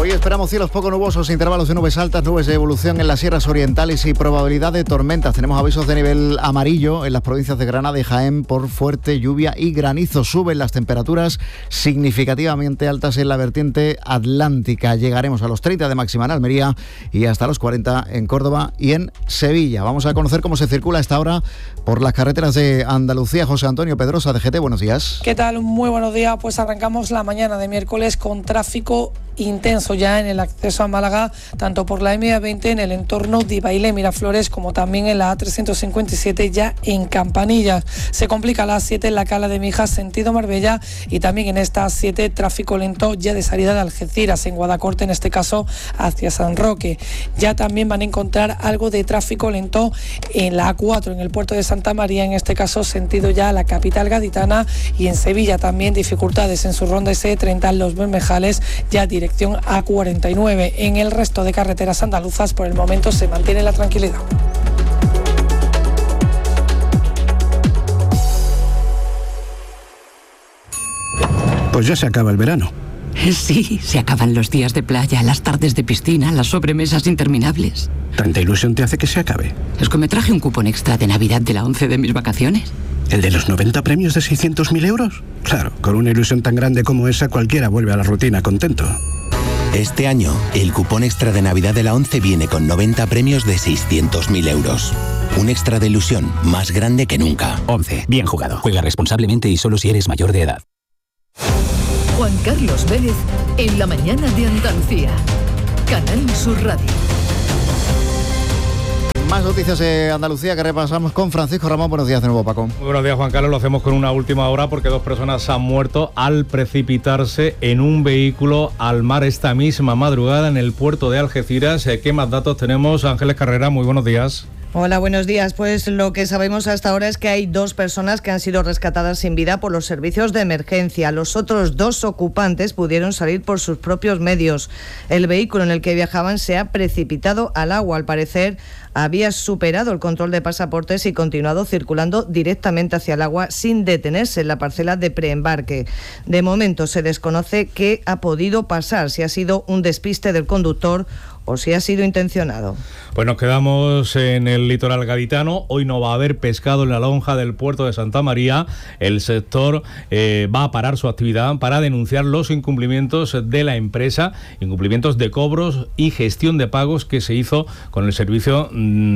Hoy esperamos cielos poco nubosos, intervalos de nubes altas, nubes de evolución en las sierras orientales y probabilidad de tormentas. Tenemos avisos de nivel amarillo en las provincias de Granada y Jaén por fuerte lluvia y granizo. Suben las temperaturas significativamente altas en la vertiente atlántica. Llegaremos a los 30 de máxima en Almería y hasta los 40 en Córdoba y en Sevilla. Vamos a conocer cómo se circula a esta hora por las carreteras de Andalucía. José Antonio Pedrosa, de GT, buenos días. ¿Qué tal? Muy buenos días. Pues arrancamos la mañana de miércoles con tráfico intenso ya en el acceso a Málaga, tanto por la M20 en el entorno de Bailé, Miraflores, como también en la A357 ya en Campanillas. Se complica la A7 en la Cala de Mijas, sentido Marbella, y también en esta A7 tráfico lento ya de salida de Algeciras, en Guadacorte, en este caso hacia San Roque. Ya también van a encontrar algo de tráfico lento en la A4, en el puerto de Santa María, en este caso sentido ya a la capital gaditana, y en Sevilla también dificultades en su ronda S30 en Los Bermejales, ya dirección A49. En el resto de carreteras andaluzas por el momento se mantiene la tranquilidad. Pues ya se acaba el verano. Sí, se acaban los días de playa, las tardes de piscina, las sobremesas interminables. ¿Tanta ilusión te hace que se acabe? Es que me traje un cupón extra de Navidad de la 11 de mis vacaciones. ¿El de los 90 premios de 600.000 euros? Claro, con una ilusión tan grande como esa, cualquiera vuelve a la rutina contento. Este año, el cupón extra de Navidad de la 11 viene con 90 premios de 600.000 euros. Un extra de ilusión más grande que nunca. 11. Bien jugado. Juega responsablemente y solo si eres mayor de edad. Juan Carlos Vélez, en la mañana de Andalucía. Canal Sur Radio. Más noticias de Andalucía que repasamos con Francisco Ramón. Buenos días de nuevo, Paco. Muy buenos días, Juan Carlos. Lo hacemos con una última hora porque 2 personas han muerto al precipitarse en un vehículo al mar esta misma madrugada en el puerto de Algeciras. ¿Qué más datos tenemos? Ángeles Carrera, muy buenos días. Hola, buenos días. Pues lo que sabemos hasta ahora es que hay 2 personas que han sido rescatadas sin vida por los servicios de emergencia. Los otros 2 ocupantes pudieron salir por sus propios medios. El vehículo en el que viajaban se ha precipitado al agua. Al parecer, había superado el control de pasaportes y continuado circulando directamente hacia el agua sin detenerse en la parcela de preembarque. De momento se desconoce qué ha podido pasar, si ha sido un despiste del conductor o si ha sido intencionado. Pues nos quedamos en el litoral gaditano. Hoy no va a haber pescado en la lonja del puerto de Santa María. El sector va a parar su actividad para denunciar los incumplimientos de la empresa, incumplimientos de cobros y gestión de pagos que se hizo con el servicio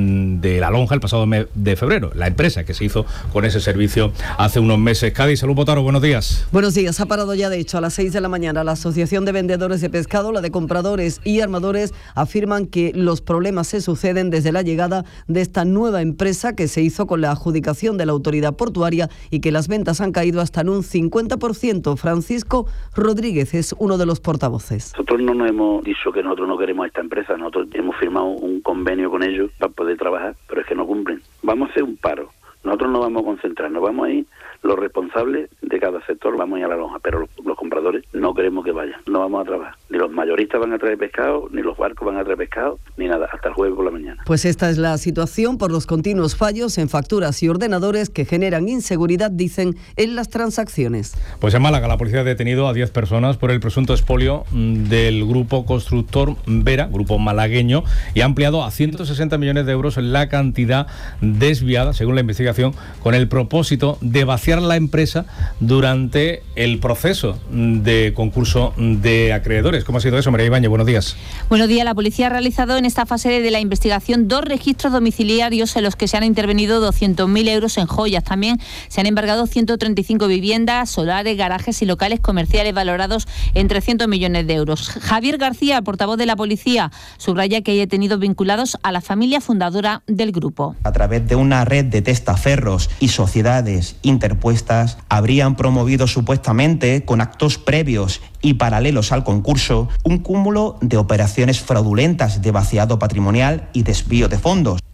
de la lonja el pasado mes de febrero. La empresa que se hizo con ese servicio hace unos meses. Cádiz, Salud Botaro, buenos días. Buenos días. Ha parado ya, de hecho, a las 6 de la mañana. La Asociación de Vendedores de Pescado, la de Compradores y Armadores, afirman que los problemas se suceden desde la llegada de esta nueva empresa que se hizo con la adjudicación de la autoridad portuaria y que las ventas han caído hasta en un 50%. Francisco Rodríguez es uno de los portavoces. Nosotros no nos hemos dicho que nosotros no queremos a esta empresa, nosotros hemos firmado un convenio con ellos para poder trabajar, pero es que no cumplen. Vamos a hacer un paro, nosotros nos vamos a concentrar, nos vamos a ir, los responsables de cada sector vamos a ir a la lonja, pero los compradores no queremos que vayan, no vamos a trabajar. Ni los mayoristas van a traer pescado, ni los barcos van a traer pescado, ni nada, hasta el jueves por la mañana. Pues esta es la situación por los continuos fallos en facturas y ordenadores que generan inseguridad, dicen, en las transacciones. Pues en Málaga la policía ha detenido a 10 personas por el presunto expolio del grupo constructor Vera, grupo malagueño, y ha ampliado a 160 millones de euros la cantidad desviada, según la investigación, con el propósito de vaciar la empresa durante el proceso de concurso de acreedores. ¿Cómo ha sido eso, María Ibáñez? Buenos días. Buenos días. La policía ha realizado en esta fase de la investigación 2 registros domiciliarios en los que se han intervenido 200.000 euros en joyas. También se han embargado 135 viviendas, solares, garajes y locales comerciales valorados en 300 millones de euros. Javier García, portavoz de la policía, subraya que hay detenidos vinculados a la familia fundadora del grupo. A través de una red de testaferros y sociedades interpuestas, habrían promovido supuestamente, con actos previos y paralelos al concurso, un cúmulo de operaciones fraudulentas de vaciado patrimonial y desvío de fondos.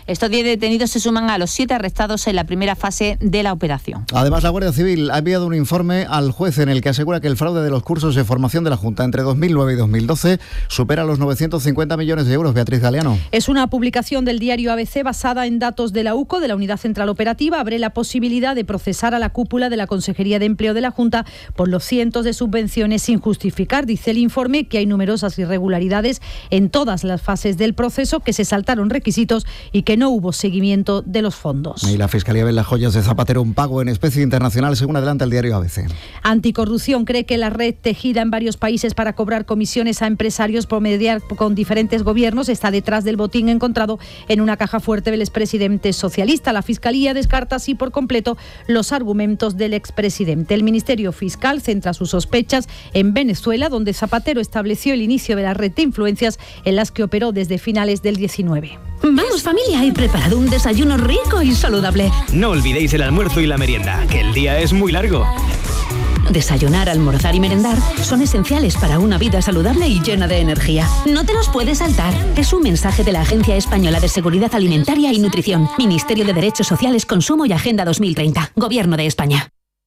Estos 10 detenidos se suman a los 7 arrestados en la primera fase de la operación. Además, la Guardia Civil ha enviado un informe al juez en el que asegura que el fraude de los cursos de formación de la Junta entre 2009 y 2012 supera los 950 millones de euros. Beatriz Galeano. Es una publicación del diario ABC basada en datos de la UCO, de la Unidad Central Operativa. Abre la posibilidad de procesar a la cúpula de la Consejería de Empleo de la Junta por los cientos de subvenciones sin justificar. Dice el informe que hay numerosas irregularidades en todas las fases del proceso, que se saltaron requisitos y que no hubo seguimiento de los fondos. Y la Fiscalía ve en las joyas de Zapatero un pago en especie internacional, según adelanta el diario ABC. Anticorrupción cree que la red tejida en varios países para cobrar comisiones a empresarios por mediar con diferentes gobiernos está detrás del botín encontrado en una caja fuerte del expresidente socialista. La Fiscalía descarta así por completo los argumentos del expresidente. El Ministerio Fiscal centra sus sospechas en Venezuela, donde Zapatero estableció el inicio de la red de influencias en las que operó desde finales del 19. Vamos familia, he preparado un desayuno rico y saludable. No olvidéis el almuerzo y la merienda, que el día es muy largo. Desayunar, almorzar y merendar son esenciales para una vida saludable y llena de energía. No te los puedes saltar. Es un mensaje de la Agencia Española de Seguridad Alimentaria y Nutrición, Ministerio de Derechos Sociales, Consumo y Agenda 2030, Gobierno de España.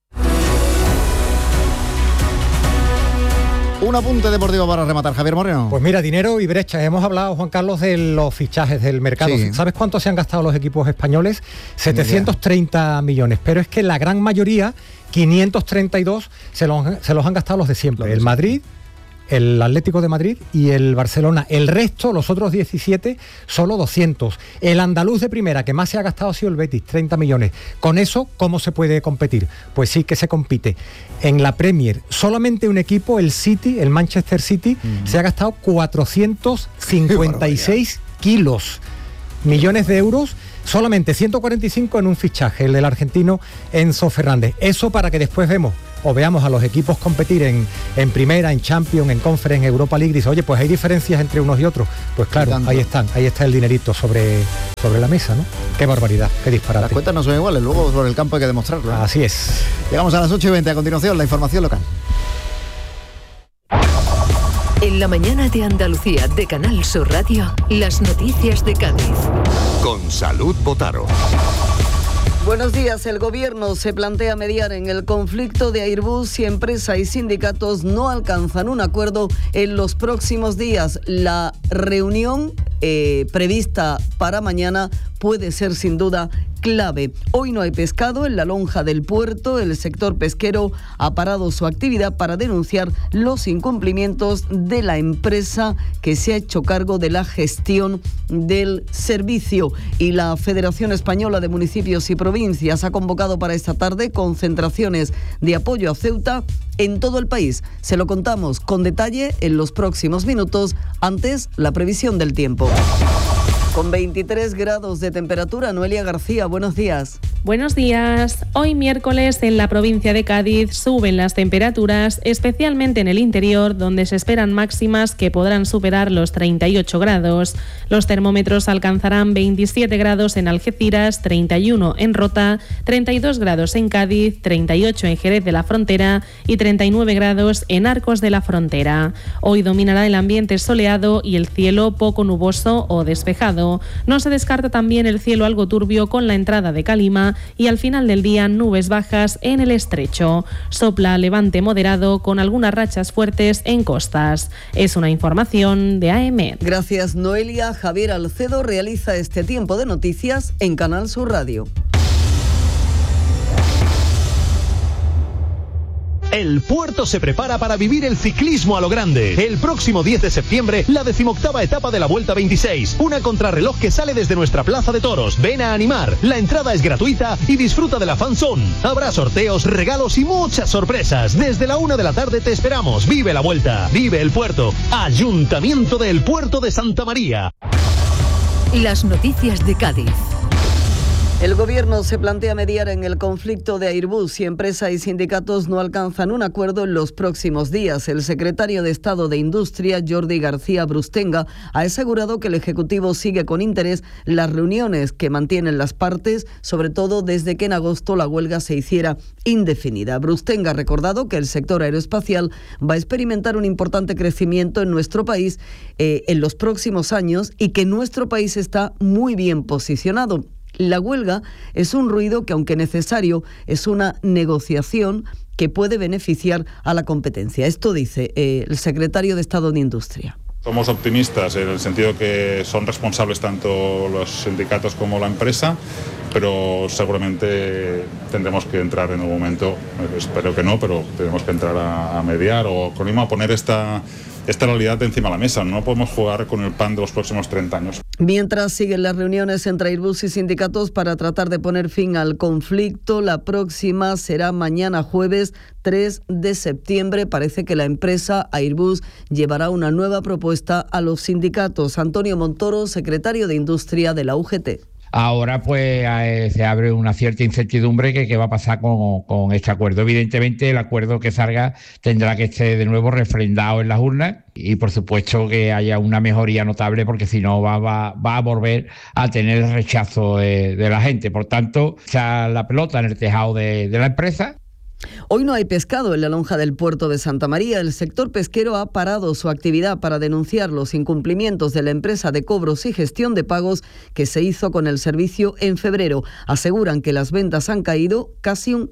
Un apunte deportivo para rematar, Javier Moreno. Pues mira, dinero y brecha. Hemos hablado, Juan Carlos, de los fichajes del mercado. Sí. ¿Sabes cuánto se han gastado los equipos españoles? 730 millones. Pero es que la gran mayoría, 532, se los han gastado los de siempre. El Madrid, el Atlético de Madrid y el Barcelona. El resto, los otros 17, solo 200. El andaluz de primera que más se ha gastado ha sido el Betis, 30 millones. Con eso, ¿cómo se puede competir? Pues sí que se compite. En la Premier, solamente un equipo, el City, el Manchester City, se ha gastado 456 millones de euros, solamente 145 en un fichaje, el del argentino Enzo Fernández. Eso para que después veamos a los equipos competir en primera, en Champions, en Conference, en Europa League. Dice, oye, pues hay diferencias entre unos y otros. Pues claro, ahí está el dinerito sobre la mesa, ¿no? Qué barbaridad, qué disparate. Las cuentas no son iguales, luego sobre el campo hay que demostrarlo, ¿eh? Así es. Llegamos a las 8:20, a continuación la información local. En la mañana de Andalucía, de Canal Sur Radio, las noticias de Cádiz. Con Salud Botaro. Buenos días. El Gobierno se plantea mediar en el conflicto de Airbus si empresa y sindicatos no alcanzan un acuerdo en los próximos días. La reunión prevista para mañana puede ser sin duda clave. Hoy no hay pescado en la lonja del puerto. El sector pesquero ha parado su actividad para denunciar los incumplimientos de la empresa que se ha hecho cargo de la gestión del servicio. Y la Federación Española de Municipios y Provincias ha convocado para esta tarde concentraciones de apoyo a Ceuta en todo el país. Se lo contamos con detalle en los próximos minutos. Antes, la previsión del tiempo. Con 23 grados de temperatura, Noelia García, buenos días. Buenos días. Hoy miércoles en la provincia de Cádiz suben las temperaturas, especialmente en el interior, donde se esperan máximas que podrán superar los 38 grados. Los termómetros alcanzarán 27 grados en Algeciras, 31 en Rota, 32 grados en Cádiz, 38 en Jerez de la Frontera y 39 grados en Arcos de la Frontera. Hoy dominará el ambiente soleado y el cielo poco nuboso o despejado. No se descarta también el cielo algo turbio con la entrada de calima y al final del día nubes bajas en el estrecho. Sopla levante moderado con algunas rachas fuertes en costas. Es una información de AEMET. Gracias, Noelia. Javier Alcedo realiza este tiempo de noticias en Canal Sur Radio. El puerto se prepara para vivir el ciclismo a lo grande. El próximo 10 de septiembre, la 18ª etapa de la Vuelta 26. Una contrarreloj que sale desde nuestra Plaza de Toros. Ven a animar. La entrada es gratuita y disfruta de la fan zone. Habrá sorteos, regalos y muchas sorpresas. Desde la 1 de la tarde te esperamos. Vive la Vuelta. Vive el puerto. Ayuntamiento del Puerto de Santa María. Las noticias de Cádiz. El Gobierno se plantea mediar en el conflicto de Airbus si empresa y sindicatos no alcanzan un acuerdo en los próximos días. El secretario de Estado de Industria, Jordi García Brustenga, ha asegurado que el Ejecutivo sigue con interés las reuniones que mantienen las partes, sobre todo desde que en agosto la huelga se hiciera indefinida. Brustenga ha recordado que el sector aeroespacial va a experimentar un importante crecimiento en nuestro país en los próximos años y que nuestro país está muy bien posicionado. La huelga es un ruido que, aunque necesario, es una negociación que puede beneficiar a la competencia. Esto dice el secretario de Estado de Industria. Somos optimistas en el sentido que son responsables tanto los sindicatos como la empresa, pero seguramente tendremos que entrar en un momento, espero que no, pero tenemos que entrar a mediar o con a poner esta realidad encima de la mesa. No podemos jugar con el pan de los próximos 30 años. Mientras siguen las reuniones entre Airbus y sindicatos para tratar de poner fin al conflicto, la próxima será mañana jueves 3 de septiembre. Parece que la empresa Airbus llevará una nueva propuesta a los sindicatos. Antonio Montoro, secretario de Industria de la UGT. Ahora pues se abre una cierta incertidumbre que qué va a pasar con este acuerdo. Evidentemente el acuerdo que salga tendrá que estar de nuevo refrendado en las urnas y por supuesto que haya una mejoría notable porque si no va a volver a tener el rechazo de la gente. Por tanto, echa la pelota en el tejado de la empresa. Hoy no hay pescado en la lonja del puerto de Santa María. El sector pesquero ha parado su actividad para denunciar los incumplimientos de la empresa de cobros y gestión de pagos que se hizo con el servicio en febrero. Aseguran que las ventas han caído casi un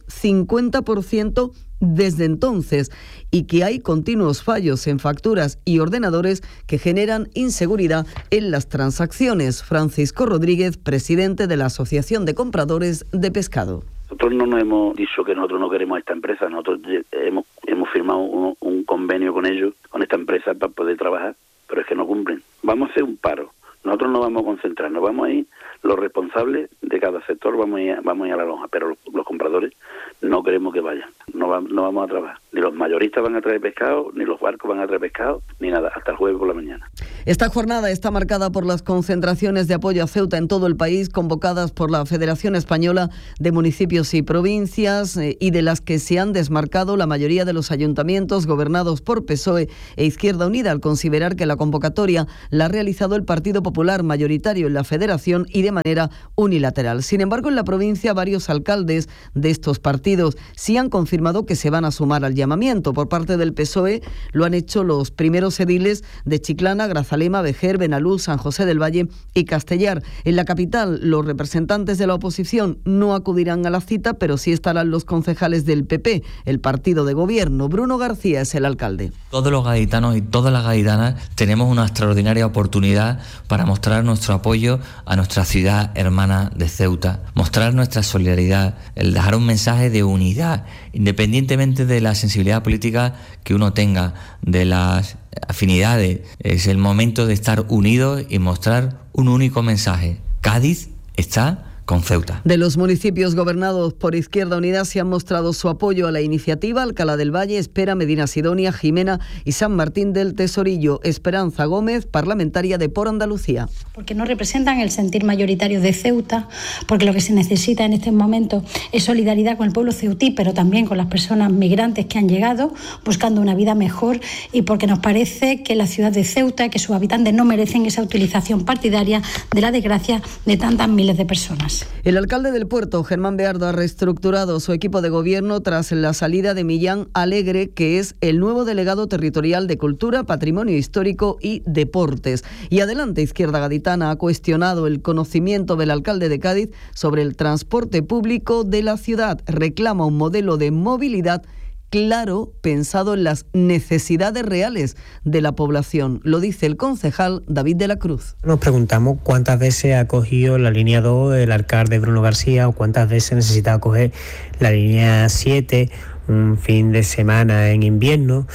50% desde entonces y que hay continuos fallos en facturas y ordenadores que generan inseguridad en las transacciones. Francisco Rodríguez, presidente de la Asociación de Compradores de Pescado. Nosotros no nos hemos dicho que nosotros no queremos a esta empresa, nosotros hemos firmado un convenio con ellos, con esta empresa para poder trabajar, pero es que no cumplen. Vamos a hacer un paro, nosotros nos vamos a concentrar, nos vamos a ir, los responsables de cada sector vamos a ir a la lonja, pero los compradores no queremos que vayan, no vamos a trabajar. Ni los mayoristas van a traer pescado, ni los barcos van a traer pescado, ni nada, hasta el jueves por la mañana. Esta jornada está marcada por las concentraciones de apoyo a Ceuta en todo el país, convocadas por la Federación Española de Municipios y Provincias y de las que se han desmarcado la mayoría de los ayuntamientos gobernados por PSOE e Izquierda Unida, al considerar que la convocatoria la ha realizado el Partido Popular mayoritario en la Federación y de manera unilateral. Sin embargo, en la provincia varios alcaldes de estos partidos sí han confirmado que se van a sumar al llamamiento. Por parte del PSOE lo han hecho los primeros ediles de Chiclana, Grazalema, Vejer, Benalús, San José del Valle y Castellar. En la capital, los representantes de la oposición no acudirán a la cita, pero sí estarán los concejales del PP, el partido de gobierno. Bruno García es el alcalde. Todos los gaditanos y todas las gaditanas tenemos una extraordinaria oportunidad para mostrar nuestro apoyo a nuestra ciudad hermana de Ceuta, mostrar nuestra solidaridad, el dejar un mensaje de unidad, independientemente de la sensibilidad política que uno tenga, de las afinidades. Es el momento de estar unidos y mostrar un único mensaje. Cádiz está con Ceuta. De los municipios gobernados por Izquierda Unida se han mostrado su apoyo a la iniciativa Alcalá del Valle, Espera, Medina Sidonia, Jimena y San Martín del Tesorillo. Esperanza Gómez, parlamentaria de Por Andalucía. Porque no representan el sentir mayoritario de Ceuta, porque lo que se necesita en este momento es solidaridad con el pueblo ceutí, pero también con las personas migrantes que han llegado buscando una vida mejor y porque nos parece que la ciudad de Ceuta, que sus habitantes no merecen esa utilización partidaria de la desgracia de tantas miles de personas. El alcalde del puerto, Germán Beardo, ha reestructurado su equipo de gobierno tras la salida de Millán Alegre, que es el nuevo delegado territorial de Cultura, Patrimonio Histórico y Deportes. Y Adelante Izquierda Gaditana ha cuestionado el conocimiento del alcalde de Cádiz sobre el transporte público de la ciudad. Reclama un modelo de movilidad claro, pensado en las necesidades reales de la población. Lo dice el concejal David de la Cruz. Nos preguntamos cuántas veces ha cogido la línea 2 el alcalde Bruno García o cuántas veces necesitaba coger la línea 7 un fin de semana en invierno,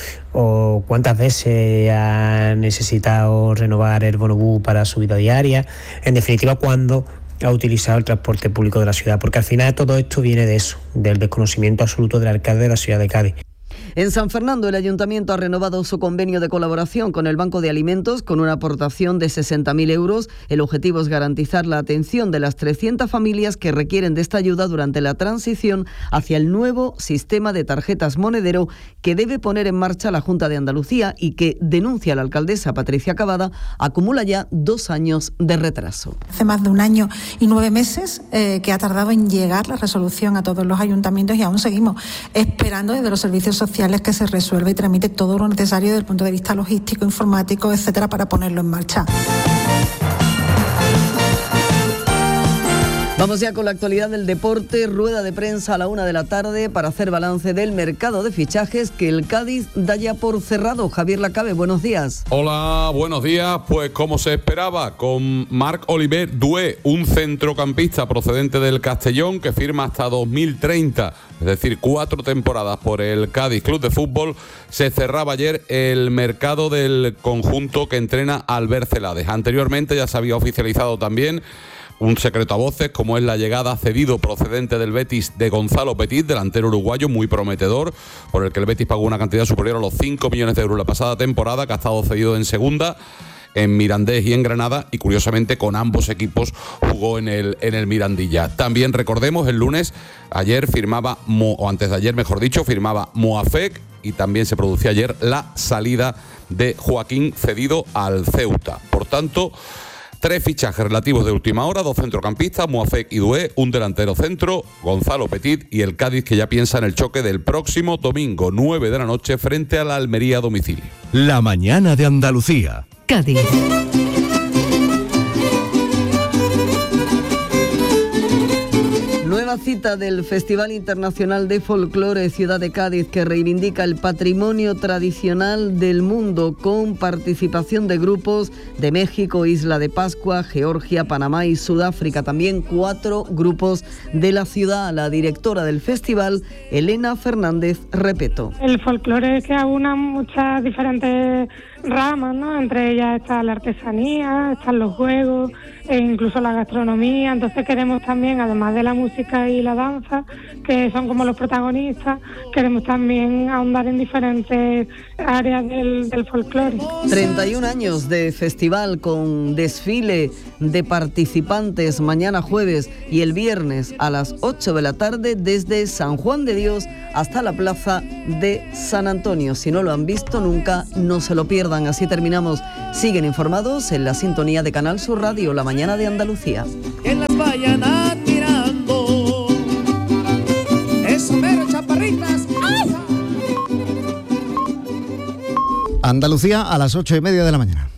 o cuántas veces ha necesitado renovar el bonobús para su vida diaria. En definitiva, cuándo ha utilizado el transporte público de la ciudad, porque al final todo esto viene de eso, del desconocimiento absoluto del alcalde de la ciudad de Cádiz. En San Fernando, el Ayuntamiento ha renovado su convenio de colaboración con el Banco de Alimentos con una aportación de 60.000 euros. El objetivo es garantizar la atención de las 300 familias que requieren de esta ayuda durante la transición hacia el nuevo sistema de tarjetas monedero que debe poner en marcha la Junta de Andalucía y que, denuncia la alcaldesa Patricia Cavada, acumula ya 2 años de retraso. Hace más de 1 año y 9 meses que ha tardado en llegar la resolución a todos los ayuntamientos y aún seguimos esperando desde los servicios sociales que se resuelva y tramite todo lo necesario desde el punto de vista logístico, informático, etcétera, para ponerlo en marcha. Vamos ya con la actualidad del deporte. Rueda de prensa a la 1 de la tarde para hacer balance del mercado de fichajes que el Cádiz da ya por cerrado. Javier Lacabe, buenos días. Hola, buenos días. Pues como se esperaba, con Marc-Olivier Doué, un centrocampista procedente del Castellón que firma hasta 2030, es decir, 4 temporadas por el Cádiz Club de Fútbol, se cerraba ayer el mercado del conjunto que entrena Albert Celades. Anteriormente ya se había oficializado también un secreto a voces, como es la llegada cedido procedente del Betis de Gonzalo Petit, delantero uruguayo muy prometedor, por el que el Betis pagó una cantidad superior a los 5 millones de euros la pasada temporada, que ha estado cedido en segunda, en Mirandés y en Granada, y curiosamente con ambos equipos jugó en el Mirandilla. También recordemos, el lunes, antes de ayer mejor dicho, firmaba Moafek, y también se producía ayer la salida de Joaquín cedido al Ceuta. Por tanto, 3 fichajes relativos de última hora, 2 centrocampistas, Moafek y Doué, un delantero centro, Gonzalo Petit, y el Cádiz, que ya piensa en el choque del próximo domingo, 9 de la noche, frente a la Almería a domicilio. La mañana de Andalucía. Cádiz. Nueva cita del Festival Internacional de Folclore Ciudad de Cádiz, que reivindica el patrimonio tradicional del mundo, con participación de grupos de México, Isla de Pascua, Georgia, Panamá y Sudáfrica. También 4 grupos de la ciudad. La directora del festival, Elena Fernández Repeto. El folclore que aúna muchas diferentes ramas, ¿no? Entre ellas está la artesanía, están los juegos e incluso la gastronomía. Entonces queremos también, además de la música y la danza, que son como los protagonistas, queremos también ahondar en diferentes áreas del folclore. 31 años de festival, con desfile de participantes mañana jueves y el viernes a las 8 de la tarde desde San Juan de Dios hasta la plaza de San Antonio. Si no lo han visto nunca, no se lo pierdan. Así terminamos. Siguen informados en la sintonía de Canal Sur Radio, La Mañana de Andalucía. En las vayan admirando, eso mero, chaparritas. Andalucía a las 8:30 de la mañana.